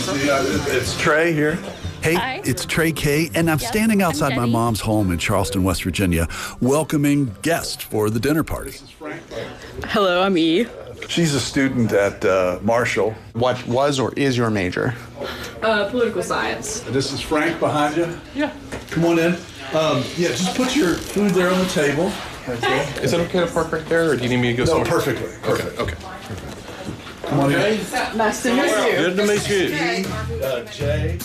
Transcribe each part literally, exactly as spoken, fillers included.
see, uh, it's Trey here. Hey, Hi. It's Trey Kay, and I'm Yes, standing I'm outside my Jenny. mom's home in Charleston, West Virginia, welcoming guests for the dinner party. Hello, I'm E. She's a student at uh, Marshall. What was or is your major? Uh, political science. This is Frank behind you. Yeah. Come on in. Um, yeah, just put your food there on the table. Right there. Is it okay to park right there, or do you need me to go No, somewhere? perfectly. Perfect. Okay. Come on in. Nice to meet you. Good to meet you. Uh, Jay.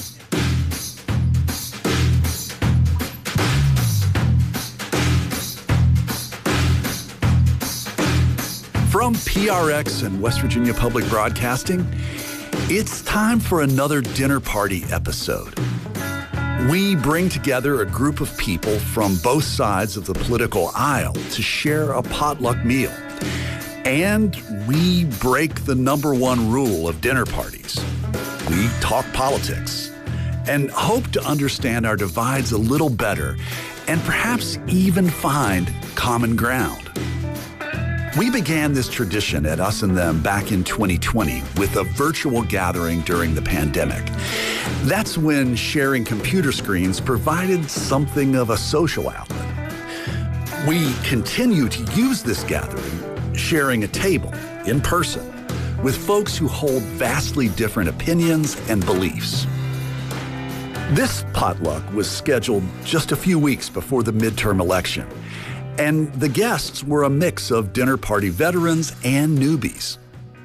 From P R X and West Virginia Public Broadcasting, it's time for another dinner party episode. We bring together a group of people from both sides of the political aisle to share a potluck meal. And we break the number one rule of dinner parties. We talk politics and hope to understand our divides a little better and perhaps even find common ground. We began this tradition at Us and Them back in twenty twenty with a virtual gathering during the pandemic. That's when sharing computer screens provided something of a social outlet. We continue to use this gathering, sharing a table in person with folks who hold vastly different opinions and beliefs. This potluck was scheduled just a few weeks before the midterm election. And the guests were a mix of dinner party veterans and newbies.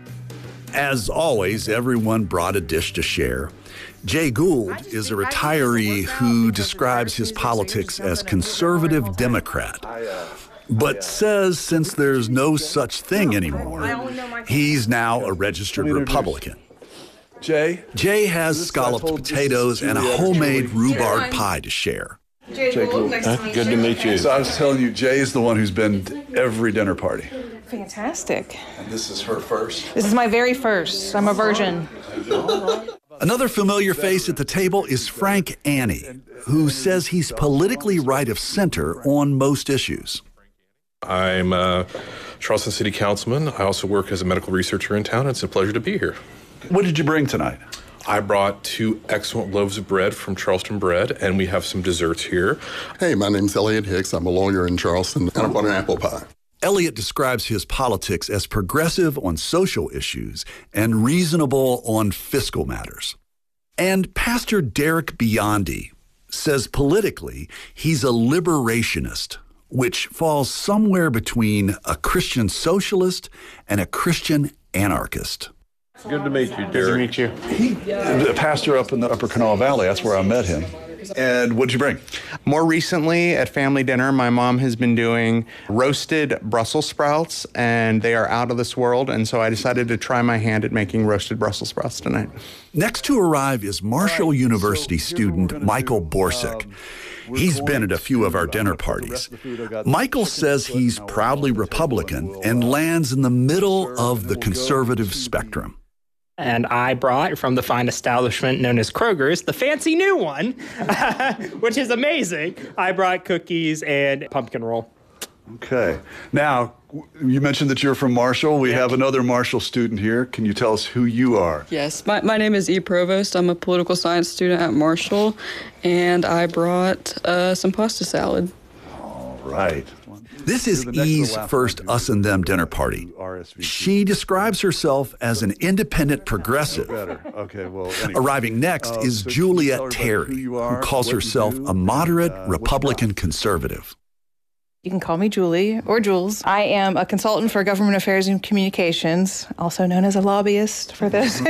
As always, everyone brought a dish to share. Jay Gould is a retiree who describes his politics as conservative Democrat, but says since there's no such thing anymore, he's now a registered Republican. Jay? Jay has scalloped potatoes and a homemade rhubarb pie to share. Jay Gould, nice to meet Good to meet you. So I was telling you, Jay is the one who's been to every dinner party. Fantastic. And this is her first. This is my very first. I'm a virgin. Another familiar face at the table is Frank Annie, who says he's politically right of center on most issues. I'm a Charleston City Councilman. I also work as a medical researcher in town. It's a pleasure to be here. What did you bring tonight? I brought two excellent loaves of bread from Charleston Bread, and we have some desserts here. Hey, my name's Elliot Hicks. I'm a lawyer in Charleston, and I brought an apple pie. Elliot describes his politics as progressive on social issues and reasonable on fiscal matters. And Pastor Derek Biondi says politically he's a liberationist, which falls somewhere between a Christian socialist and a Christian anarchist. Good to meet you, Derek. Good to meet you. He, a pastor up in the Upper Kanawha Valley, that's where I met him. And what'd you bring? More recently, at family dinner, my mom has been doing roasted Brussels sprouts, and they are out of this world, and so I decided to try my hand at making roasted Brussels sprouts tonight. Next to arrive is Marshall University student Michael Borsick. He's been at a few of our dinner parties. Michael says he's proudly Republican and lands in the middle of the conservative spectrum. And I brought from the fine establishment known as Kroger's, the fancy new one, which is amazing. I brought cookies and pumpkin roll. Okay. Now, you mentioned that you're from Marshall. We have another Marshall student here. Can you tell us who you are? Yes, my, my name is E. Provost. I'm a political science student at Marshall, and I brought uh, some pasta salad. All right. This is E's first Us and Them dinner party. She describes herself as an independent progressive. Okay, well, Arriving next is Juliet Terry, who calls herself a moderate Republican conservative. You can call me Julie or Jules. I am a consultant for government affairs and communications, also known as a lobbyist for those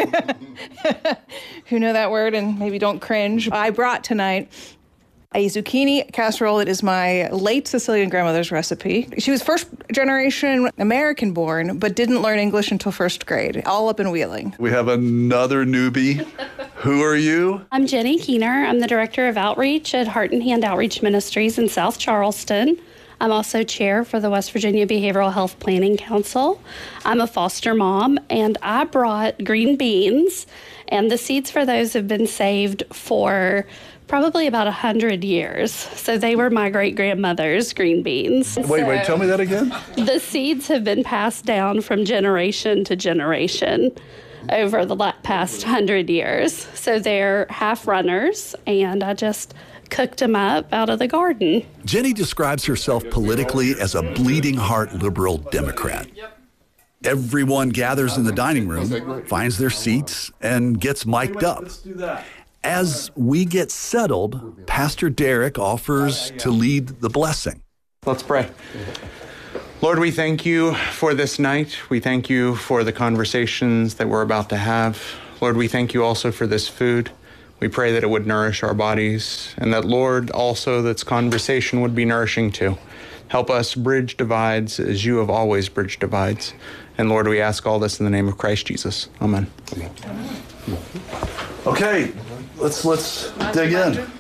who know that word and maybe don't cringe. I brought tonight a zucchini casserole. It is my late Sicilian grandmother's recipe. She was first generation American born, but didn't learn English until first grade, all up in Wheeling. We have another newbie. Who are you? I'm Jenny Keener. I'm the Director of Outreach at Heart and Hand Outreach Ministries in South Charleston. I'm also chair for the West Virginia Behavioral Health Planning Council. I'm a foster mom, and I brought green beans, and the seeds for those have been saved for probably about one hundred years. So they were my great-grandmother's green beans. Wait, so wait, tell me that again? The seeds have been passed down from generation to generation. over the la- past hundred years. So they're half runners, and I just cooked them up out of the garden. Jenny describes herself politically as a bleeding heart liberal Democrat. Everyone gathers in the dining room, finds their seats, and gets mic'd up. As we get settled, Pastor Derek offers to lead the blessing. Let's pray. Lord, we thank you for this night. We thank you for the conversations that we're about to have. Lord, we thank you also for this food. We pray that it would nourish our bodies, and that, Lord, also this conversation would be nourishing too. Help us bridge divides as you have always bridged divides. And Lord, we ask all this in the name of Christ Jesus. Amen. Okay, let's let's dig in.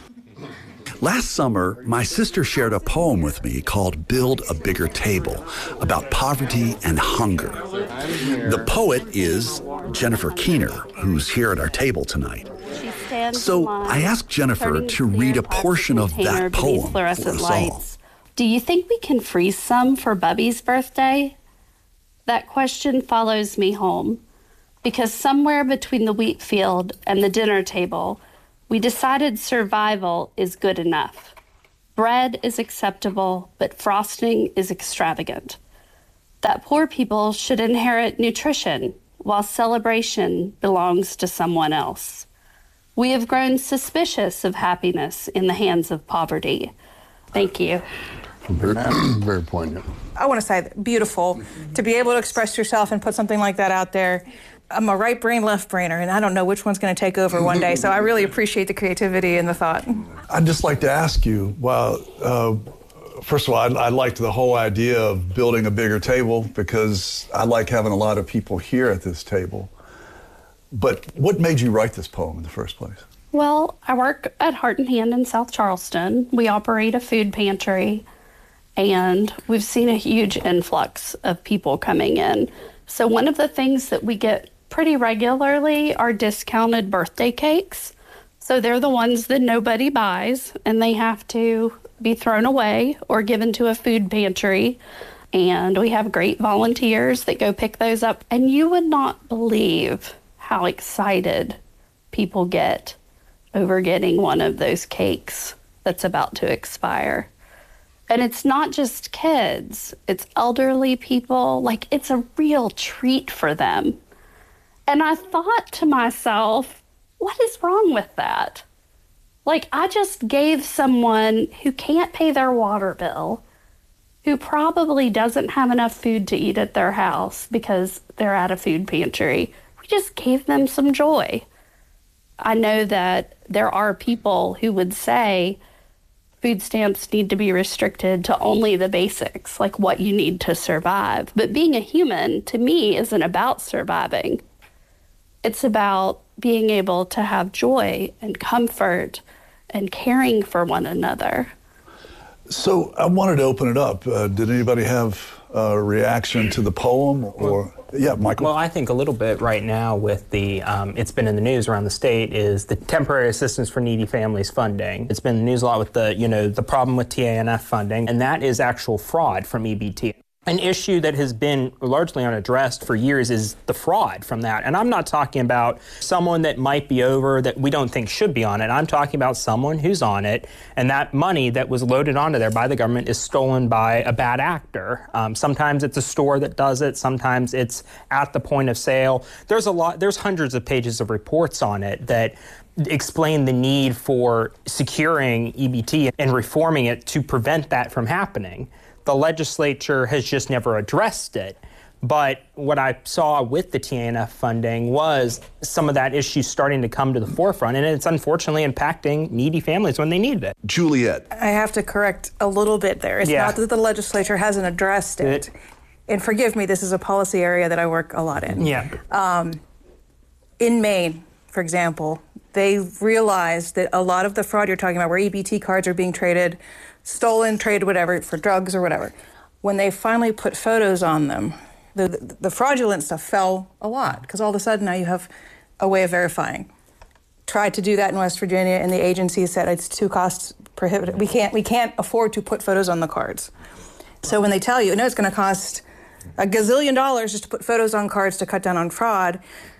Last summer, my sister shared a poem with me called Build a Bigger Table, about poverty and hunger. The poet is Jennifer Keener, who's here at our table tonight. So I asked Jennifer to read a portion of that poem for us all. Do you think we can freeze some for Bubby's birthday? That question follows me home, because somewhere between the wheat field and the dinner table, we decided survival is good enough. Bread is acceptable, but frosting is extravagant. That poor people should inherit nutrition, while celebration belongs to someone else. We have grown suspicious of happiness in the hands of poverty. Thank you. Very, very poignant. I want to say beautiful to be able to express yourself and put something like that out there. I'm a right brain, left brainer, and I don't know which one's going to take over one day. So I really appreciate the creativity and the thought. I'd just like to ask you, well, uh, first of all, I, I liked the whole idea of building a bigger table because I like having a lot of people here at this table. But what made you write this poem in the first place? Well, I work at Heart and Hand in South Charleston. We operate a food pantry, and we've seen a huge influx of people coming in. So one of the things that we get pretty regularly are discounted birthday cakes. So they're the ones that nobody buys, and they have to be thrown away or given to a food pantry. And we have great volunteers that go pick those up. And you would not believe how excited people get over getting one of those cakes that's about to expire. And it's not just kids, it's elderly people. Like, it's a real treat for them. And I thought to myself, what is wrong with that? Like, I just gave someone who can't pay their water bill, who probably doesn't have enough food to eat at their house because they're at a food pantry, we just gave them some joy. I know that there are people who would say food stamps need to be restricted to only the basics, like what you need to survive. But being a human, to me, isn't about surviving. It's about being able to have joy and comfort and caring for one another. So I wanted to open it up. Uh, did anybody have a reaction to the poem? Or yeah, Michael? Well, I think a little bit right now with the, um, it's been in the news around the state, is the temporary assistance for needy families funding. It's been in the news a lot with the, you know, the problem with T A N F funding, and that is actual fraud from E B T. An issue that has been largely unaddressed for years is the fraud from that. And I'm not talking about someone that might be over that we don't think should be on it. I'm talking about someone who's on it, and that money that was loaded onto there by the government is stolen by a bad actor. Um, sometimes it's a store that does it. Sometimes it's at the point of sale. There's a lot, there's hundreds of pages of reports on it that explain the need for securing E B T and reforming it to prevent that from happening. The legislature has just never addressed it. But what I saw with the T A N F funding was some of that issue starting to come to the forefront, and it's unfortunately impacting needy families when they need it. Juliet. I have to correct a little bit there. It's Yeah. not that the legislature hasn't addressed it. It- And forgive me, this is a policy area that I work a lot in. Yeah. Um, in Maine, for example, they realized that a lot of the fraud you're talking about, where E B T cards are being traded, stolen, traded, whatever, for drugs or whatever, when they finally put photos on them, the, the, the fraudulent stuff fell a lot, because all of a sudden now you have a way of verifying. Tried to do that in West Virginia, and the agency said it's too cost prohibitive. We can't, we can't afford to put photos on the cards. So when they tell you, no, it's going to cost a gazillion dollars just to put photos on cards to cut down on fraud,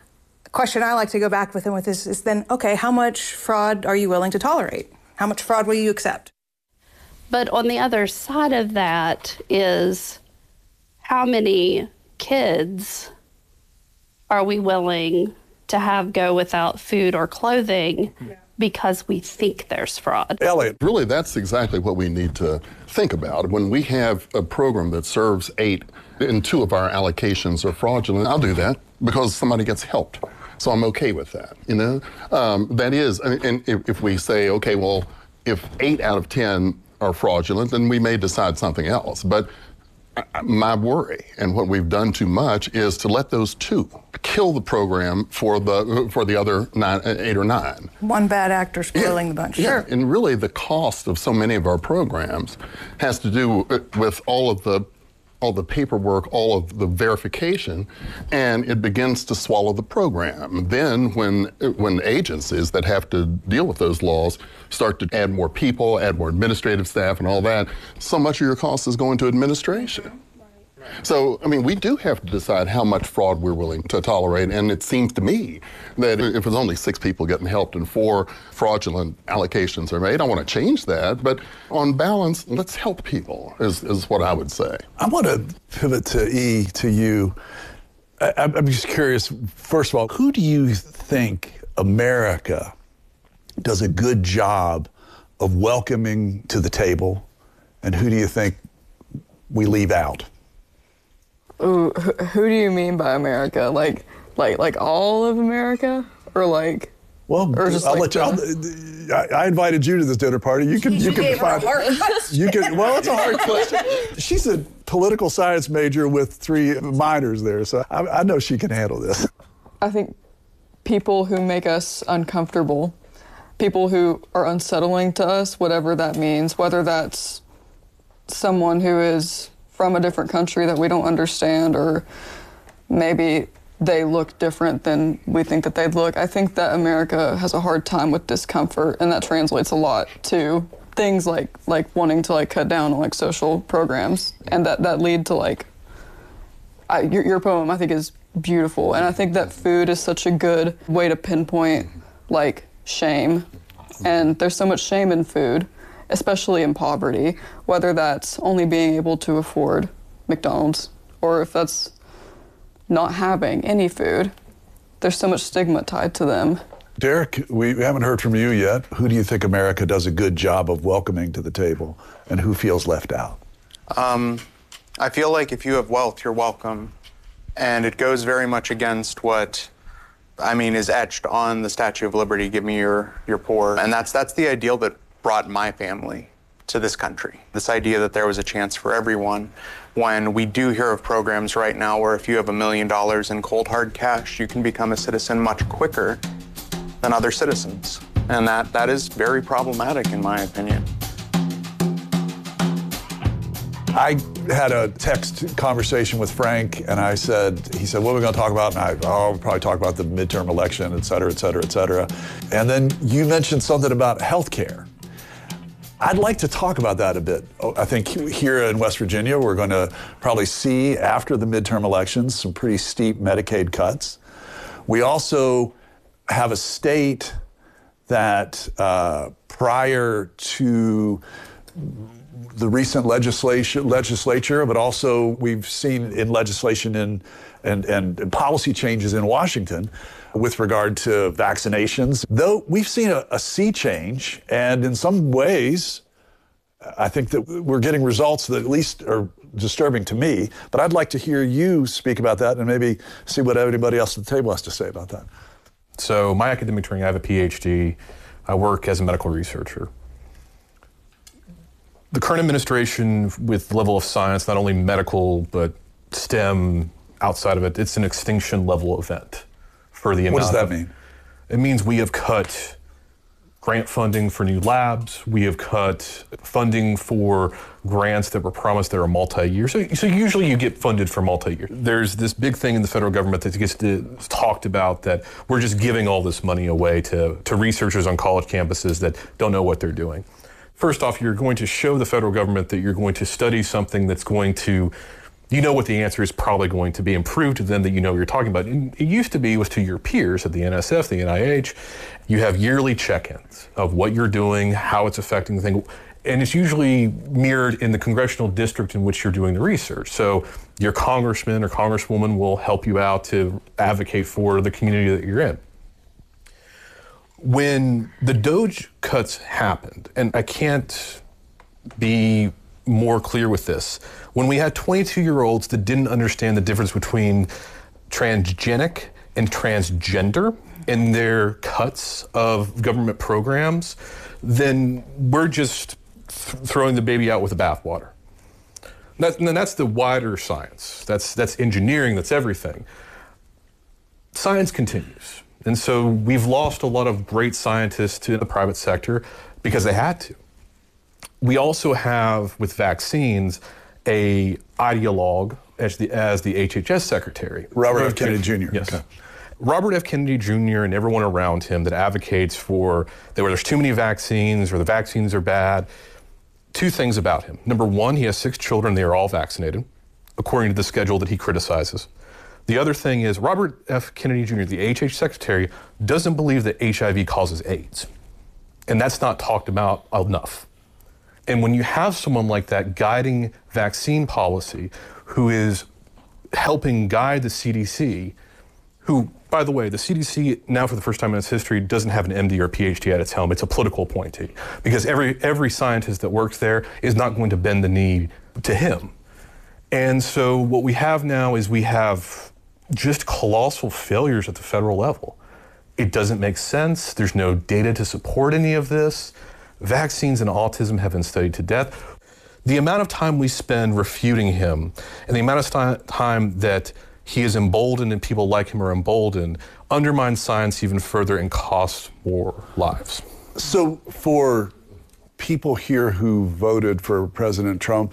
The question I like to go back with him with is, is then, okay, how much fraud are you willing to tolerate? How much fraud will you accept? But on the other side of that is how many kids are we willing to have go without food or clothing because we think there's fraud? Elliot, really, that's exactly what we need to think about. When we have a program that serves eight and two of our allocations are fraudulent, I'll do that because somebody gets helped. So I'm okay with that, you know? Um, that is, and if, if we say, okay, well, if eight out of ten are fraudulent, then we may decide something else. But my worry, and what we've done too much, is to let those two kill the program for the for the other nine, eight or nine. One bad actor spoiling yeah, the bunch. Yeah, Sure. And really the cost of so many of our programs has to do with all of the all the paperwork, all of the verification, and it begins to swallow the program. Then when when agencies that have to deal with those laws start to add more people, add more administrative staff and all that, so much of your cost is going to administration. So, I mean, we do have to decide how much fraud we're willing to tolerate, and it seems to me that if there's only six people getting helped and four fraudulent allocations are made, I want to change that, but on balance, let's help people, is, is what I would say. I want to pivot to E, to you. I, I'm just curious, first of all, who do you think America does a good job of welcoming to the table, and who do you think we leave out? Ooh, who, who do you mean by America? Like, like, like all of America, or like? Well, or just I'll like let you. I'll, I, I invited you to this dinner party. You can, you can find. You can. Well, it's a hard question. She's a political science major with three minors there, so I, I know she can handle this. I think people who make us uncomfortable, people who are unsettling to us, whatever that means, whether that's someone who is from a different country that we don't understand, or maybe they look different than we think that they'd look. I think that America has a hard time with discomfort, and that translates a lot to things like like wanting to like cut down on like social programs, and that that lead to like I, your, your poem I think is beautiful, and I think that food is such a good way to pinpoint like shame, and there's so much shame in food, especially in poverty, whether that's only being able to afford McDonald's or if that's not having any food. There's so much stigma tied to them. Derek, we haven't heard from you yet. Who do you think America does a good job of welcoming to the table, and who feels left out? Um, I feel like if you have wealth, you're welcome. And it goes very much against what, I mean, is etched on the Statue of Liberty, give me your, your poor. And that's, that's the ideal that brought my family to this country. This idea that there was a chance for everyone, when we do hear of programs right now where if you have a million dollars in cold hard cash, you can become a citizen much quicker than other citizens. And that, that is very problematic in my opinion. I had a text conversation with Frank, and I said, he said, what are we going to talk about? And I, oh, we'll probably talk about the midterm election, et cetera, et cetera, et cetera. And then you mentioned something about health care. I'd like to talk about that a bit. I think here in West Virginia, we're going to probably see after the midterm elections some pretty steep Medicaid cuts. We also have a state that uh, prior to the recent legislation, legislature, but also we've seen in legislation in, and, and, and policy changes in Washington with regard to vaccinations. Though we've seen a, a sea change, and in some ways, I think that we're getting results that at least are disturbing to me, but I'd like to hear you speak about that and maybe see what everybody else at the table has to say about that. So my academic training, I have a P H D. I work as a medical researcher. The current administration, with the level of science, not only medical, but STEM outside of it, it's an extinction level event for the amount. What does that of, mean? It means we have cut grant funding for new labs. We have cut funding for grants that were promised that are multi-year. So, so usually you get funded for multi-year. There's this big thing in the federal government that gets to, talked about that we're just giving all this money away to, to researchers on college campuses that don't know what they're doing. First off, you're going to show the federal government that you're going to study something that's going to you know what the answer is probably going to be, and prove to them that you know what you're talking about. And it used to be was to your peers at the N S F, the N I H. You have yearly check-ins of what you're doing, how it's affecting the thing, and it's usually mirrored in the congressional district in which you're doing the research. So your congressman or congresswoman will help you out to advocate for the community that you're in. When the DOGE cuts happened, and I can't be more clear with this, when we had twenty-two-year-olds that didn't understand the difference between transgenic and transgender in their cuts of government programs, then we're just th- throwing the baby out with the bathwater. That, and that's the wider science. That's, that's engineering, that's everything. Science continues. And so we've lost a lot of great scientists to the private sector because they had to. We also have, with vaccines, a ideologue as the, as the H H S secretary. Robert F. Kennedy Junior Yes. Okay. Robert F. Kennedy Junior and everyone around him that advocates for that where there's too many vaccines or the vaccines are bad. Two things about him. Number one, he has six children. They are all vaccinated, according to the schedule that he criticizes. The other thing is Robert F. Kennedy Junior, the H H S secretary, doesn't believe that H I V causes AIDS. And that's not talked about enough. And when you have someone like that guiding vaccine policy, who is helping guide the C D C, who, by the way, the C D C now for the first time in its history doesn't have an M D or P H D at its helm. It's a political appointee because every every scientist that works there is not going to bend the knee to him. And so what we have now is we have just colossal failures at the federal level. It doesn't make sense. There's no data to support any of this. Vaccines and autism have been studied to death. The amount of time we spend refuting him and the amount of st- time that he is emboldened and people like him are emboldened undermines science even further and costs more lives. So for people here who voted for President Trump,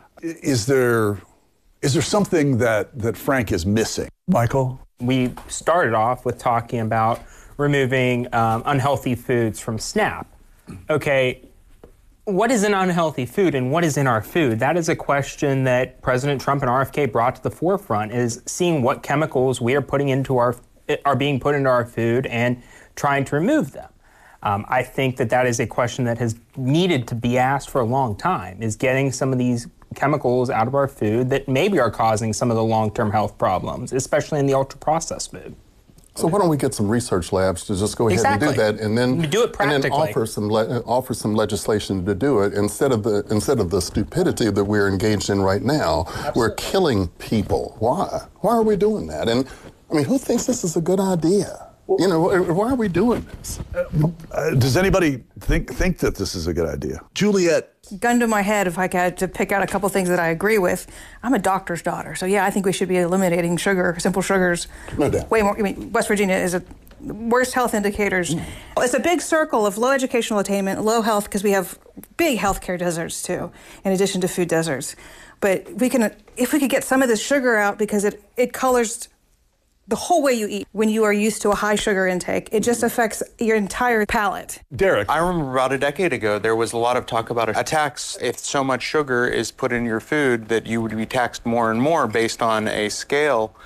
is there is there something that, that Frank is missing? Michael? We started off with talking about removing um, unhealthy foods from SNAP. Okay, what is an unhealthy food and what is in our food? That is a question that President Trump and R F K brought to the forefront, is seeing what chemicals we are putting into our, are being put into our food and trying to remove them. Um, I think that that is a question that has needed to be asked for a long time, is getting some of these chemicals out of our food that maybe are causing some of the long-term health problems, especially in the ultra-processed food. So why don't we get some research labs to just go ahead exactly. and do that, and then do it practically, and then offer some le- offer some legislation to do it instead of the instead of the stupidity that we're engaged in right now. Absolutely. We're killing people. Why? Why are we doing that? And I mean, who thinks this is a good idea? Well, you know, why are we doing this? Uh, does anybody think think that this is a good idea? Juliet. Gun to my head, if I had to pick out a couple things that I agree with, I'm a doctor's daughter. So yeah, I think we should be eliminating sugar, simple sugars. No doubt. Way more. I mean, West Virginia is a worst health indicators. Mm. It's a big circle of low educational attainment, low health, because we have big healthcare deserts too, in addition to food deserts. But we can, if we could get some of this sugar out, because it, it colors the whole way you eat. When you are used to a high sugar intake, it just affects your entire palate. Derek. I remember about a decade ago, there was a lot of talk about a tax. If so much sugar is put in your food, that you would be taxed more and more based on a scale.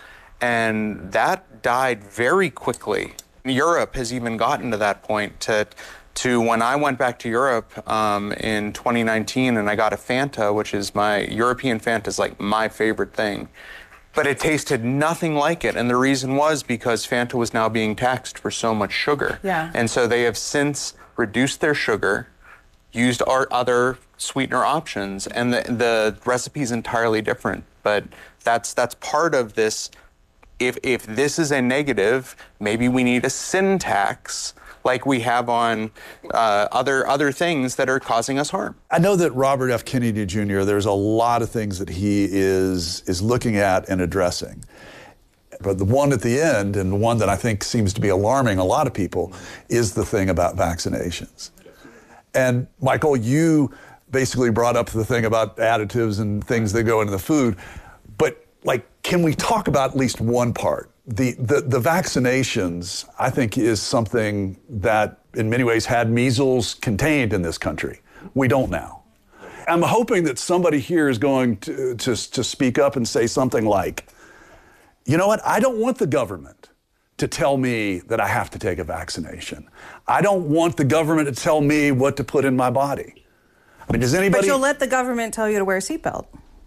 And that died very quickly. Europe has even gotten to that point to to when I went back to Europe um, in twenty nineteen and I got a Fanta, which is my European Fanta is like my favorite thing. But it tasted nothing like it. And the reason was because Fanta was now being taxed for so much sugar. Yeah. And so they have since reduced their sugar, used our other sweetener options, and the, the recipe is entirely different. But that's that's part of this. If, if this is a negative, maybe we need a sin tax like we have on uh, other other things that are causing us harm. I know that Robert F. Kennedy Junior, there's a lot of things that he is is looking at and addressing. But the one at the end, and the one that I think seems to be alarming a lot of people, is the thing about vaccinations. And Michael, you basically brought up the thing about additives and things that go into the food. But like, can we talk about at least one part? The, the the vaccinations, I think, is something that in many ways had measles contained in this country. We don't now. I'm hoping that somebody here is going to, to, to speak up and say something like, you know what, I don't want the government to tell me that I have to take a vaccination. I don't want the government to tell me what to put in my body. I mean, does anybody... But you'll let the government tell you to wear a seatbelt.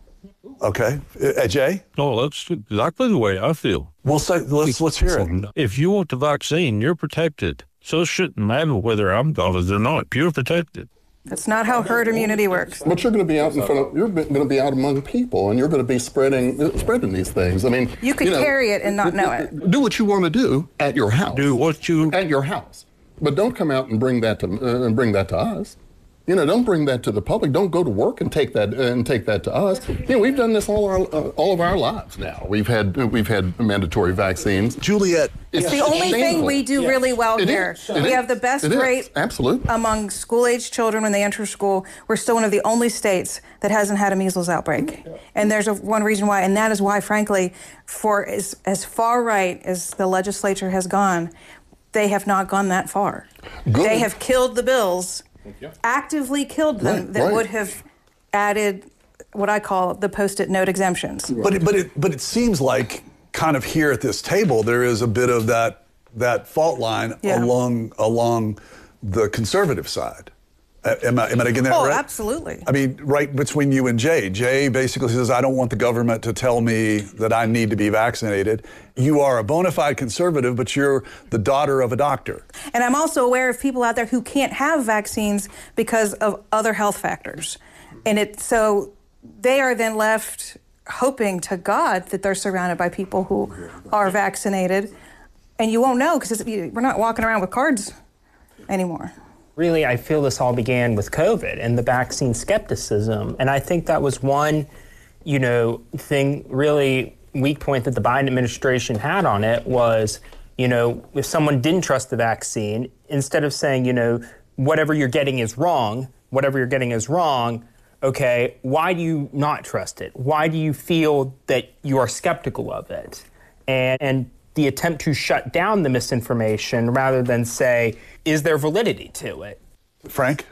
Okay. Uh, Jay? No, that's exactly the way I feel. Well, so let's, let's hear it. If you want the vaccine, you're protected. So it shouldn't matter whether I'm bothered or not. You're protected. That's not how herd immunity works. But you're going to be out in front of, you're going to be out among people, and you're going to be spreading spreading these things. I mean, you could you know, carry it and not know it. Do what you want to do at your house. Do what you at your house, but don't come out and bring that to uh, and bring that to us. You know, don't bring that to the public. Don't go to work and take that uh, and take that to us. You know, we've done this all our uh, all of our lives now. We've had uh, we've had mandatory vaccines. Juliet, it's the only thing we do yes. really well it here. Is. We it have is. the best it rate Absolutely. among school-age children when they enter school. We're still one of the only states that hasn't had a measles outbreak. And there's a, one reason why, and that is why, frankly, for as, as far right as the legislature has gone, they have not gone that far. Good. They have killed the bills, actively killed them, right, that right. would have added what I call the post-it note exemptions. But it, but it but it seems like kind of here at this table there is a bit of that that fault line Yeah. along along the conservative side. Uh, am I am I getting that Oh, right? absolutely. I mean, right between you and Jay. Jay basically says, I don't want the government to tell me that I need to be vaccinated. You are a bona fide conservative, but you're the daughter of a doctor. And I'm also aware of people out there who can't have vaccines because of other health factors. And it so they are then left hoping to God that they're surrounded by people who are vaccinated. And you won't know because we're not walking around with cards anymore. Really, I feel this all began with COVID and the vaccine skepticism. And I think that was one, you know, thing, really weak point that the Biden administration had on it was, you know, if someone didn't trust the vaccine, instead of saying, you know, whatever you're getting is wrong, whatever you're getting is wrong, okay, why do you not trust it? Why do you feel that you are skeptical of it? And, and the attempt to shut down the misinformation rather than say, is there validity to it? Frank?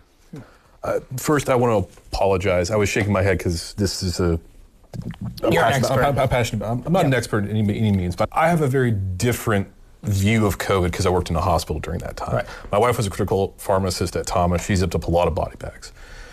Uh, first, I want to apologize. I was shaking my head because this is a... I'm You're an passionate, expert. I'm, I'm passionate about, I'm, I'm not Yeah. an expert in any, any means, but I have a very different view of COVID because I worked in a hospital during that time. Right. My wife was a critical pharmacist at Thomas. She zipped up a lot of body bags.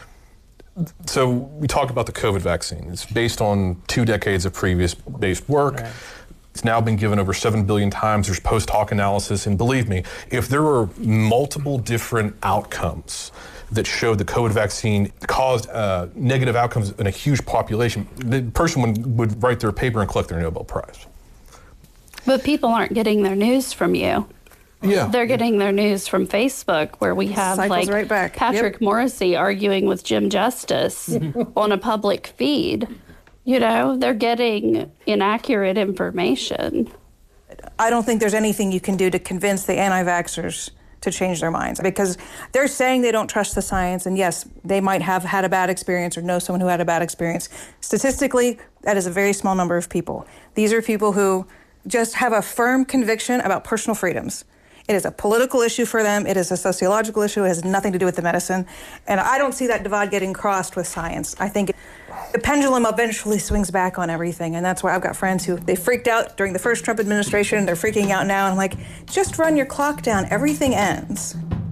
So we talk about the COVID vaccine. It's based on two decades of previous based work. Right. It's now been given over seven billion times. There's post hoc analysis. And believe me, if there were multiple different outcomes that showed the COVID vaccine caused uh, negative outcomes in a huge population, the person would, would write their paper and collect their Nobel Prize. But people aren't getting their news from you. Yeah. They're getting their news from Facebook, where we have Cycles like right back. Patrick Yep. Morrissey arguing with Jim Justice on a public feed. You know, they're getting inaccurate information. I don't think there's anything you can do to convince the anti-vaxxers to change their minds, because they're saying they don't trust the science, and yes, they might have had a bad experience or know someone who had a bad experience. Statistically, that is a very small number of people. These are people who just have a firm conviction about personal freedoms. It is a political issue for them. It is a sociological issue. It has nothing to do with the medicine. And I don't see that divide getting crossed with science. I think the pendulum eventually swings back on everything. And that's why I've got friends who, they freaked out during the first Trump administration. They're freaking out now. And I'm like, just run your clock down. Everything ends.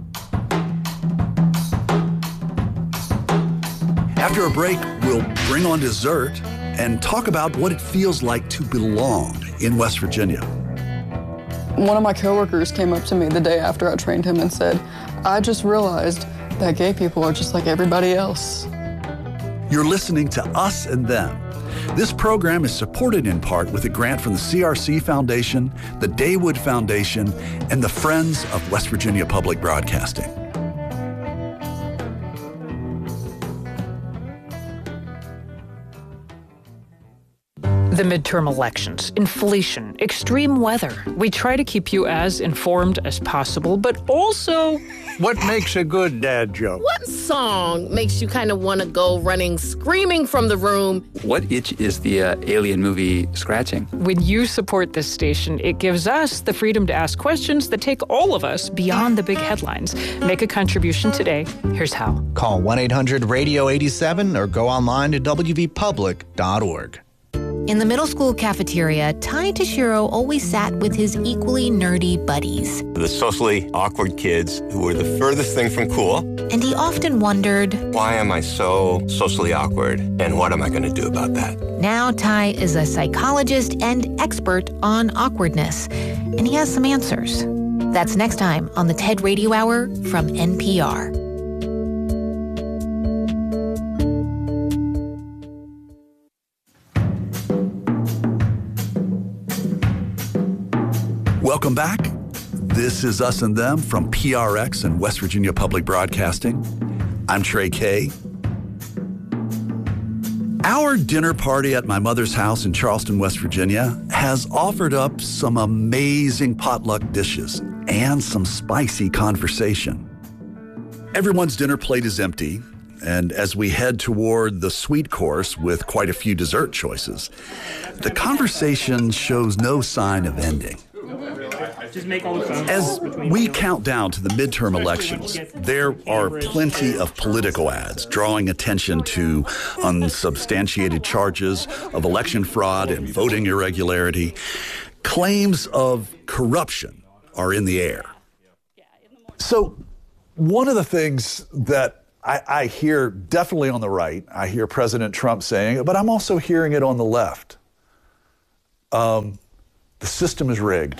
After a break, we'll bring on dessert and talk about what it feels like to belong in West Virginia. One of my coworkers came up to me the day after I trained him and said, I just realized that gay people are just like everybody else. You're listening to Us and Them. This program is supported in part with a grant from the C R C Foundation, the Daywood Foundation, and the Friends of West Virginia Public Broadcasting. The midterm elections, inflation, extreme weather. We try to keep you as informed as possible, but also... What makes a good dad joke? What song makes you kind of want to go running, screaming from the room? What itch is the uh, alien movie scratching? When you support this station, it gives us the freedom to ask questions that take all of us beyond the big headlines. Make a contribution today. Here's how. Call one eight hundred radio eighty-seven or go online to w v public dot org. In the middle school cafeteria, Ty Tashiro always sat with his equally nerdy buddies. The socially awkward kids who were the furthest thing from cool. And he often wondered, why am I so socially awkward, and what am I going to do about that? Now Ty is a psychologist and expert on awkwardness, and he has some answers. That's next time on the TED Radio Hour from N P R. Welcome back. This is Us and Them from P R X and West Virginia Public Broadcasting. I'm Trey Kay. Our dinner party at my mother's house in Charleston, West Virginia has offered up some amazing potluck dishes and some spicy conversation. Everyone's dinner plate is empty, and as we head toward the sweet course with quite a few dessert choices, the conversation shows no sign of ending. As we count down to the midterm elections, there are plenty of political ads drawing attention to unsubstantiated charges of election fraud and voting irregularity. Claims of corruption are in the air. So one of the things that I, I hear definitely on the right, I hear President Trump saying it, but I'm also hearing it on the left. Um, the system is rigged.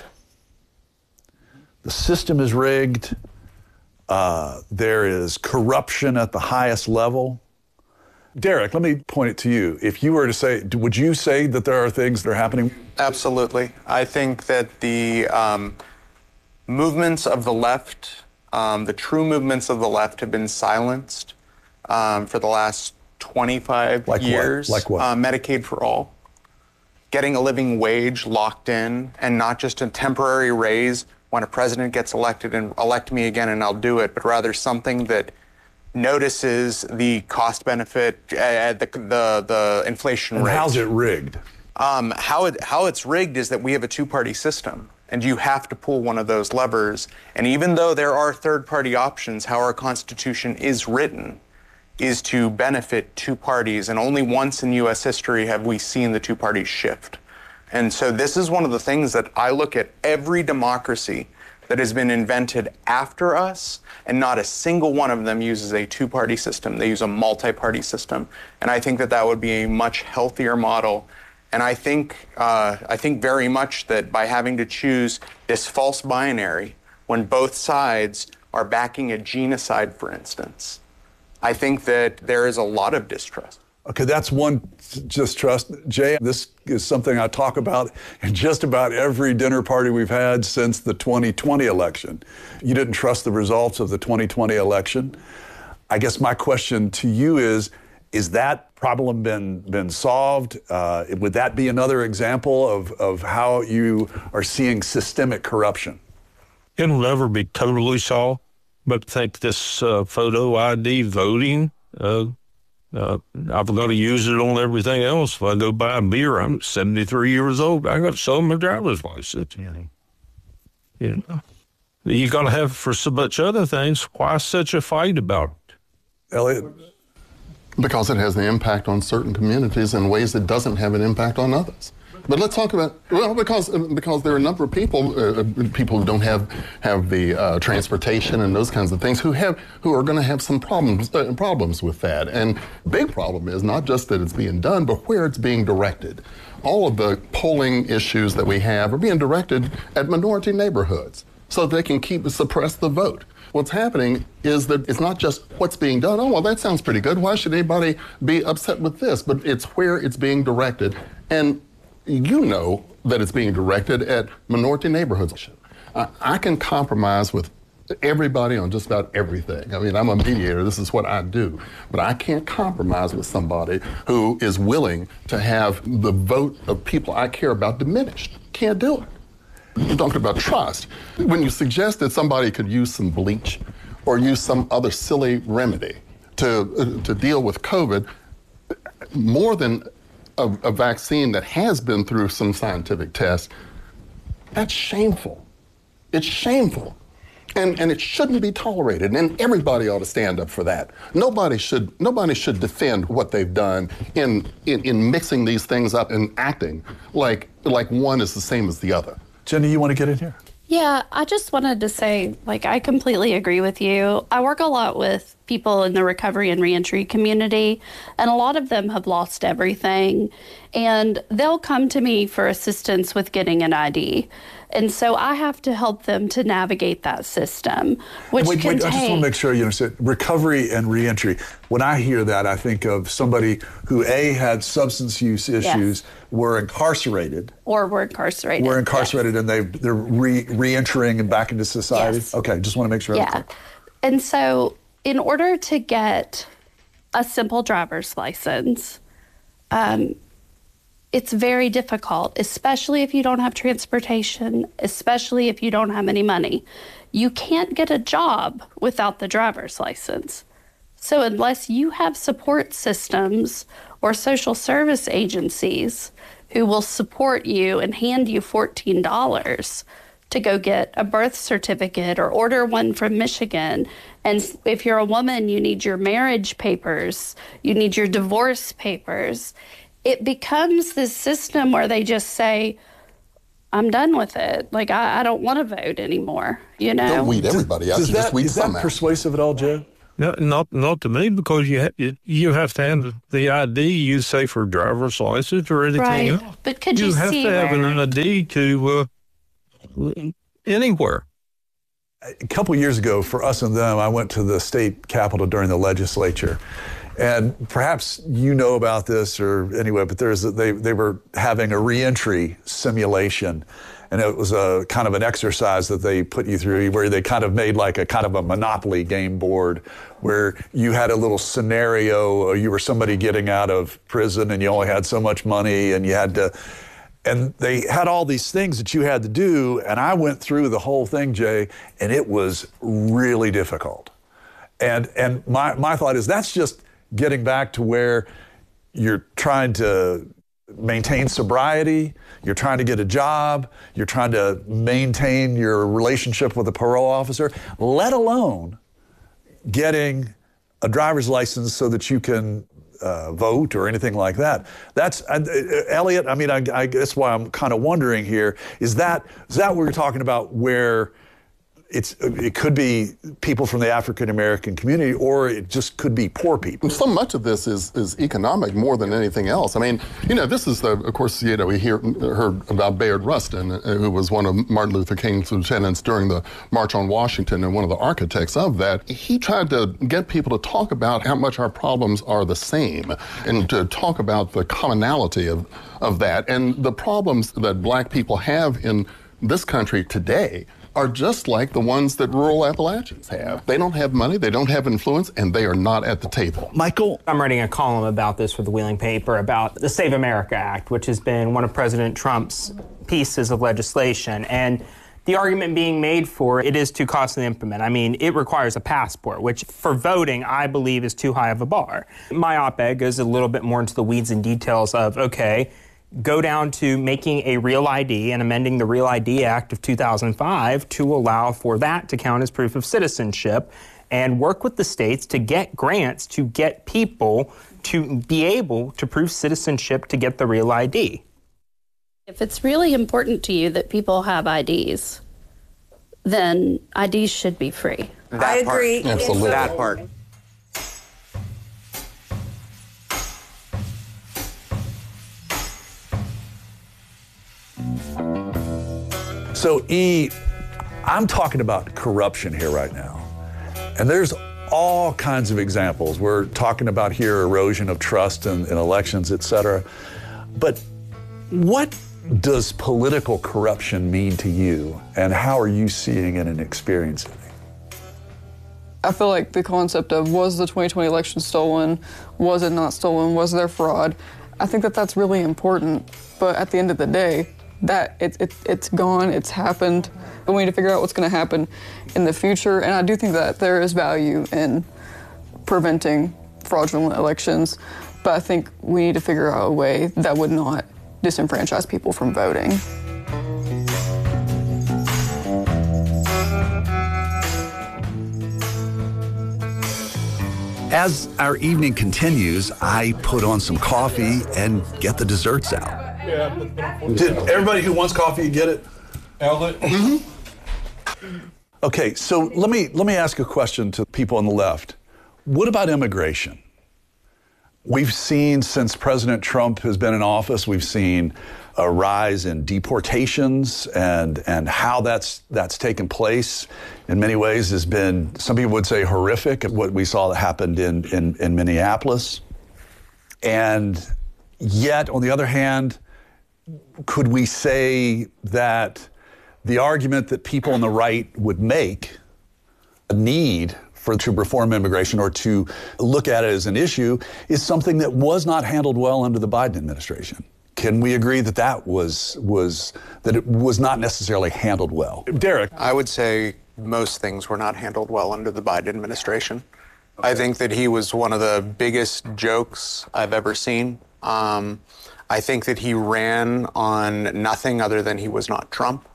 The system is rigged. Uh, there is corruption at the highest level. Derek, let me point it to you. If you were to say, would you say that there are things that are happening? Absolutely. I think that the um, movements of the left, um, the true movements of the left have been silenced um, for the last twenty-five like years. What? Like what? Uh, Medicaid for all. Getting a living wage locked in, and not just a temporary raise when a president gets elected and elect me again and I'll do it, but rather something that notices the cost benefit, uh, the, the the inflation and rate. How's it rigged? Um, how it how it's rigged is that we have a two-party system, and you have to pull one of those levers. And even though there are third-party options, how our Constitution is written is to benefit two parties, and only once in U S history have we seen the two parties shift. And so this is one of the things that I look at every democracy that has been invented after us, and not a single one of them uses a two-party system. They use a multi-party system. And I think that that would be a much healthier model. And I think, uh, I think very much that by having to choose this false binary when both sides are backing a genocide, for instance, I think that there is a lot of distrust. Okay, that's one distrust. Jay, this is something I talk about in just about every dinner party we've had since the twenty twenty election. You didn't trust the results of the twenty twenty election. I guess my question to you is, is that problem been been solved? Uh, would that be another example of, of how you are seeing systemic corruption? It'll never be totally solved, but I think this uh, photo I D voting, uh, Uh, I've got to use it on everything else. If I go buy a beer, I'm seventy-three years old. I got to show my driver's license. You know, you got to have it for so much other things. Why such a fight about it? Elliot? Because it has an impact on certain communities in ways it doesn't have an impact on others. But let's talk about, well, because because there are a number of people, uh, people who don't have have the uh, transportation and those kinds of things, who have who are going to have some problems uh, problems with that. And big problem is not just that it's being done, but where it's being directed. All of the polling issues that we have are being directed at minority neighborhoods, so they can keep suppress the vote. What's happening is that it's not just what's being done. Oh, well, that sounds pretty good. Why should anybody be upset with this? But it's where it's being directed. And you know that it's being directed at minority neighborhoods. I, I can compromise with everybody on just about everything. I mean, I'm a mediator. This is what I do. But I can't compromise with somebody who is willing to have the vote of people I care about diminished. Can't do it. You're talking about trust. When you suggest that somebody could use some bleach or use some other silly remedy to, uh, to deal with COVID, more than a, a vaccine that has been through some scientific tests, that's shameful. It's shameful. And, and it shouldn't be tolerated, and everybody ought to stand up for that. Nobody should nobody should defend what they've done in, in, in mixing these things up and acting like, like one is the same as the other. Jenny, you want to get in here? Yeah, I just wanted to say, like, I completely agree with you. I work a lot with people in the recovery and reentry community, and a lot of them have lost everything, and they'll come to me for assistance with getting an I D. And so I have to help them to navigate that system, which wait, can wait, take... I just want to make sure you understand. Recovery and reentry. When I hear that, I think of somebody who, A, had substance use issues, yes. were incarcerated. Or were incarcerated. Were incarcerated, yes. and they, they're re, re-entering and back into society? Yes. Okay, just want to make sure. Yeah. And so in order to get a simple driver's license, um, it's very difficult, especially if you don't have transportation, especially if you don't have any money. You can't get a job without the driver's license. So unless you have support systems or social service agencies who will support you and hand you fourteen dollars to go get a birth certificate or order one from Michigan, and if you're a woman, you need your marriage papers, you need your divorce papers, it becomes this system where they just say, I'm done with it. Like, I, I don't want to vote anymore, you know? Don't weed everybody out. Does You that, just weed is some that out. persuasive at all, Joe? No, not not to me, because you ha- you have to have the I D, you say, for driver's license or anything right. else. But could you, you have see to have where... an I D to uh, anywhere. A couple years ago, for us and them, I went to the state capitol during the legislature. And perhaps you know about this, or anyway, but there's a, they they were having a reentry simulation, and it was a kind of an exercise that they put you through, where they kind of made like a kind of a Monopoly game board, where you had a little scenario. You were somebody getting out of prison, and you only had so much money, and you had to. And they had all these things that you had to do, and I went through the whole thing, Jay, and it was really difficult. And and my my thought is that's just getting back to where you're trying to maintain sobriety, you're trying to get a job, you're trying to maintain your relationship with a parole officer, let alone getting a driver's license so that you can uh, vote or anything like that. That's, uh, Elliot, I mean, I, I guess why I'm kind of wondering here, is that, is that what we're talking about where It's, it could be people from the African American community, or it just could be poor people. So much of this is, is economic more than anything else. I mean, you know, this is the, of course, you know, we hear, heard about Bayard Rustin, who was one of Martin Luther King's lieutenants during the March on Washington and one of the architects of that. He tried to get people to talk about how much our problems are the same and to talk about the commonality of, of that. And the problems that black people have in this country today are just like the ones that rural Appalachians have. They don't have money, they don't have influence, and they are not at the table. Michael? I'm writing a column about this for the Wheeling paper about the Save America Act, which has been one of President Trump's pieces of legislation. And the argument being made for it is too costly to implement. I mean, it requires a passport, which for voting, I believe is too high of a bar. My op-ed goes a little bit more into the weeds and details of, okay, go down to making a Real I D and amending the Real I D Act of two thousand five to allow for that to count as proof of citizenship, and work with the states to get grants to get people to be able to prove citizenship to get the Real I D. If it's really important to you that people have I Ds, then I Ds should be free. That I agree. Part. Absolutely. That part. So, E, I'm talking about corruption here right now. And there's all kinds of examples. We're talking about here erosion of trust in, in elections, et cetera. But what does political corruption mean to you, and how are you seeing it and experiencing it? I feel like the concept of was the twenty twenty election stolen, was it not stolen, was there fraud, I think that that's really important. But at the end of the day, that it, it, it's gone, it's happened. But we need to figure out what's going to happen in the future. And I do think that there is value in preventing fraudulent elections. But I think we need to figure out a way that would not disenfranchise people from voting. As our evening continues, I put on some coffee and get the desserts out. Did everybody who wants coffee get it? Outlet? Mm-hmm. Okay, so let me let me ask a question to people on the left. What about immigration? We've seen since President Trump has been in office, we've seen a rise in deportations, and and how that's that's taken place in many ways has been, some people would say, horrific. What we saw that happened in, in, in Minneapolis. And yet, on the other hand, could we say that the argument that people on the right would make, a need for to reform immigration or to look at it as an issue, is something that was not handled well under the Biden administration? Can we agree that that was was that it was not necessarily handled well? Derek? I would say most things were not handled well under the Biden administration. Okay. I think that he was one of the biggest jokes I've ever seen. Um, I think that he ran on nothing other than he was not Trump.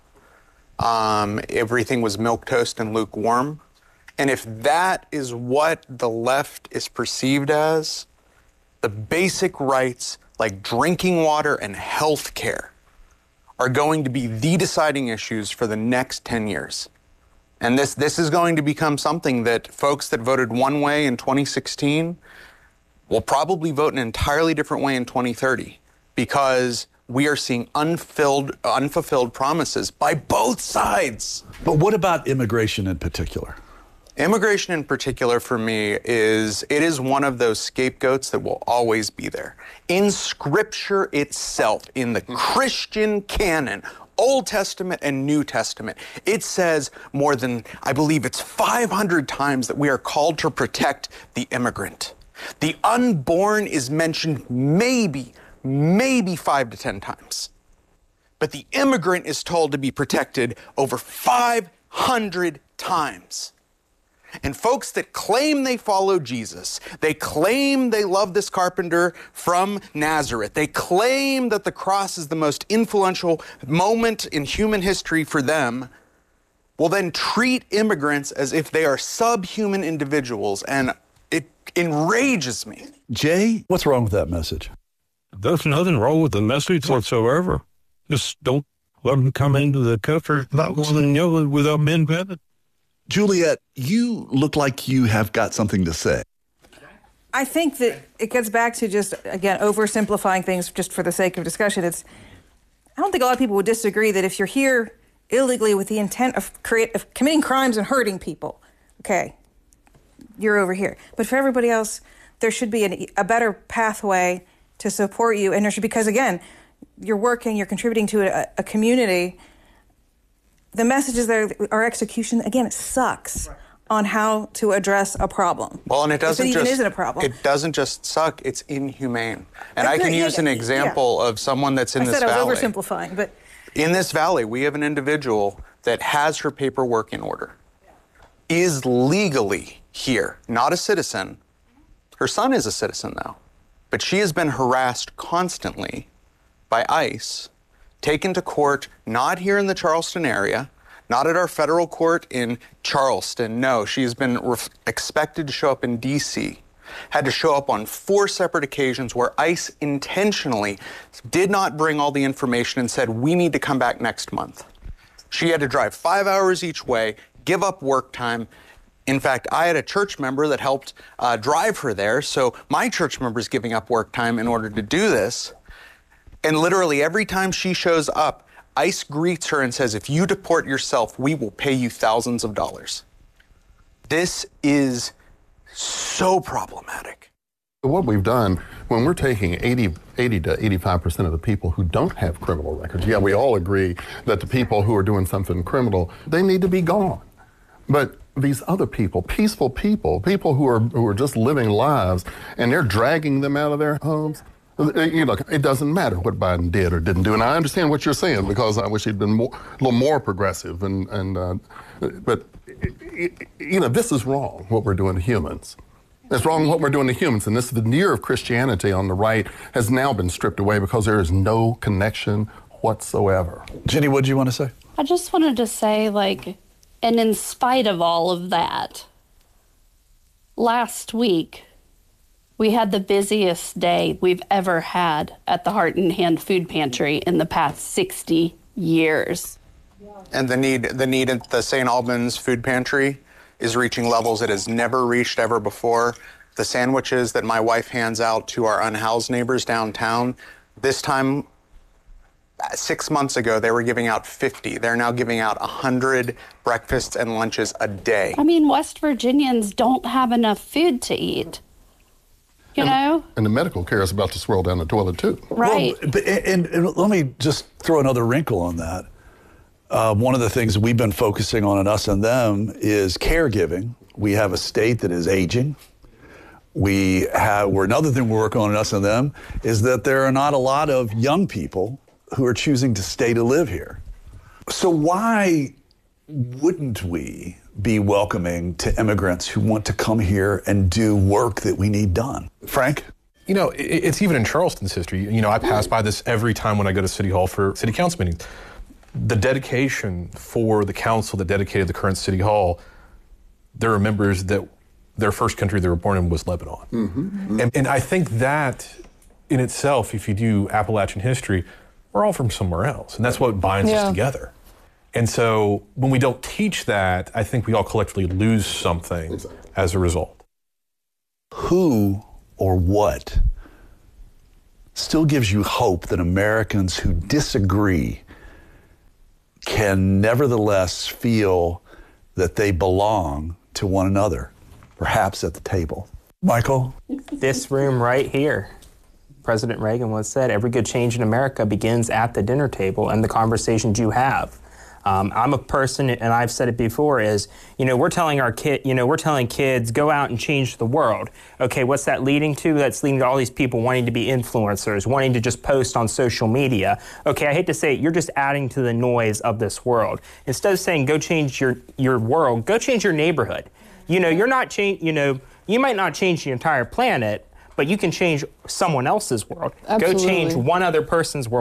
Um, everything was milquetoast and lukewarm. And if that is what the left is perceived as, the basic rights like drinking water and health care are going to be the deciding issues for the next ten years. And this, this is going to become something that folks that voted one way in twenty sixteen will probably vote an entirely different way in twenty thirty, because we are seeing unfilled, unfulfilled promises by both sides. But what about immigration in particular? Immigration in particular for me is, it is one of those scapegoats that will always be there. In Scripture itself, in the Christian canon, Old Testament and New Testament, it says more than, I believe it's five hundred times that we are called to protect the immigrant. The unborn is mentioned maybe, maybe five to ten times. But the immigrant is told to be protected over five hundred times. And folks that claim they follow Jesus, they claim they love this carpenter from Nazareth, they claim that the cross is the most influential moment in human history for them, will then treat immigrants as if they are subhuman individuals, and it enrages me. Jay, what's wrong with that message? There's nothing wrong with the message whatsoever. Just don't let them come into the country not willing to without being vetted. Juliet, you look like you have got something to say. I think that it gets back to just, again, oversimplifying things just for the sake of discussion. It's, I don't think a lot of people would disagree that if you're here illegally with the intent of, create, of committing crimes and hurting people, okay, you're over here. But for everybody else, there should be an, a better pathway to support you. And there should, because again, you're working, you're contributing to a, a community. The messages there, our execution, again, it sucks right. on how to address a problem. Well, and it doesn't if it just even isn't a problem. It doesn't just suck; it's inhumane. And I, I can yeah, use an example yeah. of someone that's in I this said valley. I was oversimplifying, but in this valley, we have an individual that has her paperwork in order, is legally here, not a citizen. Her son is a citizen, though, but she has been harassed constantly by ICE. Taken to court, not here in the Charleston area, not at our federal court in Charleston. No, she's been ref- expected to show up in D C, had to show up on four separate occasions where ICE intentionally did not bring all the information and said, we need to come back next month. She had to drive five hours each way, give up work time. In fact, I had a church member that helped uh, drive her there, so my church member is giving up work time in order to do this. And literally every time she shows up, ICE greets her and says, if you deport yourself, we will pay you thousands of dollars. This is so problematic. What we've done, when we're taking eighty, eighty to eighty-five percent of the people who don't have criminal records, yeah, we all agree that the people who are doing something criminal, they need to be gone. But these other people, peaceful people, people who are who are just living lives, and they're dragging them out of their homes. You know, it doesn't matter what Biden did or didn't do, and I understand what you're saying because I wish he'd been more, a little more progressive. And and uh, but you know, this is wrong. What we're doing to humans. It's wrong what we're doing to humans, and this veneer of Christianity on the right has now been stripped away because there is no connection whatsoever. Jenny, what do you want to say? I just wanted to say, like, and in spite of all of that, last week we had the busiest day we've ever had at the Heart and Hand Food Pantry in the past sixty years. And the need, the need at the Saint Albans Food Pantry is reaching levels it has never reached ever before. The sandwiches that my wife hands out to our unhoused neighbors downtown, this time, six months ago, they were giving out fifty. They're now giving out one hundred breakfasts and lunches a day. I mean, West Virginians don't have enough food to eat. You and, know? And the medical care is about to swirl down the toilet, too. Right. Well, but, and, and let me just throw another wrinkle on that. Uh, one of the things we've been focusing on in Us and Them is caregiving. We have a state that is aging. We have, we're, another thing we're working on in Us and Them is that there are not a lot of young people who are choosing to stay to live here. So why wouldn't we be welcoming to immigrants who want to come here and do work that we need done? Frank? You know, it, it's even in Charleston's history. You know, I pass by this every time when I go to City Hall for city council meetings. The dedication for the council that dedicated the current City Hall, there are members that their first country they were born in was Lebanon. Mm-hmm. Mm-hmm. And, and I think that in itself, if you do Appalachian history, we're all from somewhere else. And that's what binds yeah. us together. And so when we don't teach that, I think we all collectively lose something exactly. as a result. Who or what still gives you hope that Americans who disagree can nevertheless feel that they belong to one another, perhaps at the table? Michael? This room right here. President Reagan once said, every good change in America begins at the dinner table and the conversations you have. Um, I'm a person, and I've said it before, is, you know, we're telling our kid, you know, we're telling kids, go out and change the world. Okay, what's that leading to? That's leading to all these people wanting to be influencers, wanting to just post on social media. Okay, I hate to say it, you're just adding to the noise of this world. Instead of saying, go change your, your world, go change your neighborhood. You know, you're not change, you know, you might not change the entire planet, but you can change someone else's world. Absolutely. Go change one other person's world.